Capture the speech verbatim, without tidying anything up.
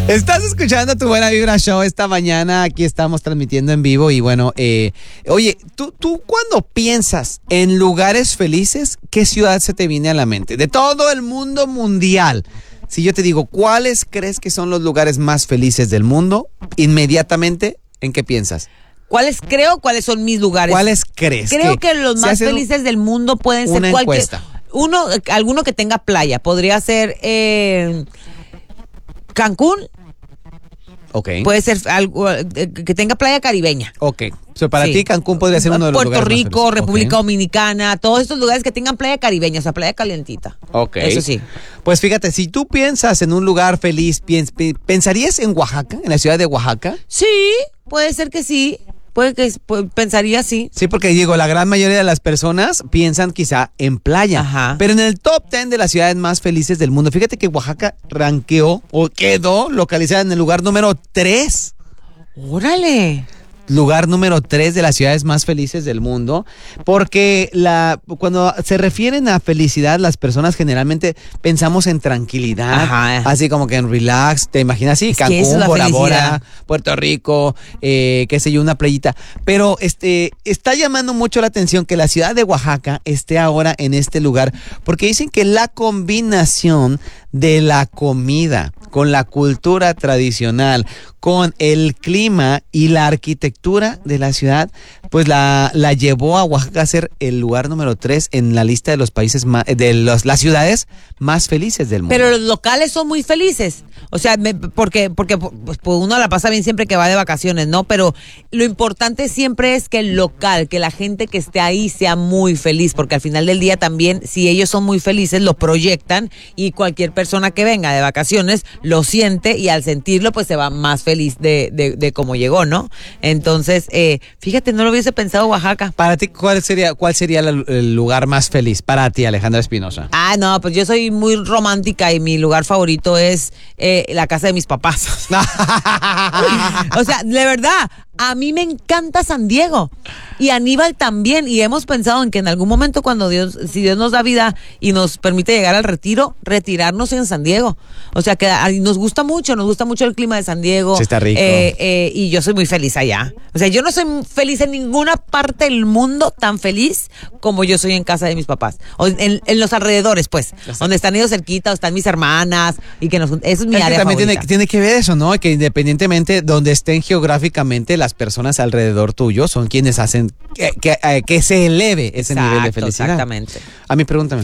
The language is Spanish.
Estás escuchando Tu Buena Vibra Show esta mañana. Aquí estamos transmitiendo en vivo. Y bueno, eh, oye, ¿tú, tú cuando piensas en lugares felices, ¿qué ciudad se te viene a la mente? De todo el mundo mundial. Si yo te digo, ¿cuáles crees que son los lugares más felices del mundo? Inmediatamente, ¿en qué piensas? ¿Cuáles creo? ¿Cuáles son mis lugares? ¿Cuáles crees? Creo que, que los más felices del mundo pueden ser cualquier... Encuesta. Uno, alguno que tenga playa. Podría ser eh, Cancún. Ok. Puede ser algo que tenga playa caribeña. Ok. O sea, para sí. ti Cancún podría ser uno de los Puerto lugares Rico, más República okay. Dominicana, todos estos lugares que tengan playa caribeña, o sea, playa calientita. Ok. Eso sí. Pues fíjate, si tú piensas en un lugar feliz, ¿pensarías en Oaxaca, en la ciudad de Oaxaca? Sí, puede ser que sí. Puede que pues, pensaría así. Sí, porque digo, la gran mayoría de las personas piensan quizá en playa. Ajá. Pero en el top ten de las ciudades más felices del mundo, fíjate que Oaxaca ranqueó o quedó localizada en el lugar número tres. ¡Órale! Lugar número tres de las ciudades más felices del mundo, porque la cuando se refieren a felicidad, las personas generalmente pensamos en tranquilidad, ajá, ajá. así como que en relax, te imaginas así, es Cancún, Bora Bora, Puerto Rico, eh, qué sé yo, una playita, pero este está llamando mucho la atención que la ciudad de Oaxaca esté ahora en este lugar, porque dicen que la combinación de la comida con la cultura tradicional, con el clima y la arquitectura de la ciudad, pues la, la llevó a Oaxaca a ser el lugar número tres en la lista de los países más, de los, las ciudades más felices del mundo. Pero los locales son muy felices, o sea, me, porque porque pues, uno la pasa bien siempre que va de vacaciones, ¿no? Pero lo importante siempre es que el local, que la gente que esté ahí sea muy feliz, porque al final del día también, si ellos son muy felices, lo proyectan y cualquier persona que venga de vacaciones lo siente y al sentirlo, pues se va más feliz de, de, de cómo llegó, ¿no? Entonces, eh, fíjate, no lo hubiese pensado Oaxaca. Para ti, ¿cuál sería cuál sería el, el lugar más feliz para ti, Alejandra Espinosa? Ah, no, pues yo soy muy romántica y mi lugar favorito es eh, la casa de mis papás. O sea, de verdad, a mí me encanta San Diego y Aníbal también, y hemos pensado en que en algún momento cuando Dios, si Dios nos da vida y nos permite llegar al retiro, retirarnos en San Diego. O sea, que nos gusta mucho, nos gusta mucho el clima de San Diego. Sí, está rico. Eh, eh, y yo soy muy feliz allá. O sea, yo no soy feliz en ninguna parte del mundo tan feliz como yo soy en casa de mis papás. O en, en los alrededores, pues, donde están ellos cerquita, o están mis hermanas, y que nos, eso es mi es área que también favorita. tiene, tiene que ver eso, ¿no? Que independientemente donde estén geográficamente, las personas alrededor tuyo son quienes hacen que, que, que se eleve ese Exacto, nivel de felicidad. Exactamente. A mí, pregúntame.